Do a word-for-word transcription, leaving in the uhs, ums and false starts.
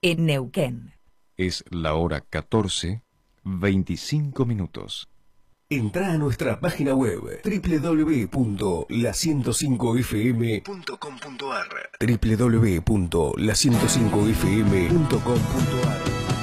en Neuquén. Es la hora catorce, veinticinco minutos. Entrá a nuestra página web doble u doble u doble u punto la ciento cinco f m punto com punto a r doble u doble u doble u punto la ciento cinco f m punto com punto a r